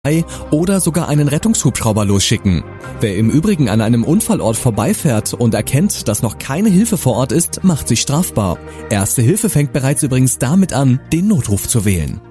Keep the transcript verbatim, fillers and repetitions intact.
oder sogar einen Rettungshubschrauber losschicken. Wer im Übrigen an einem Unfallort vorbeifährt und erkennt, dass noch keine Hilfe vor Ort ist, macht sich strafbar. Erste Hilfe fängt bereits übrigens damit an, den Notruf zu wählen.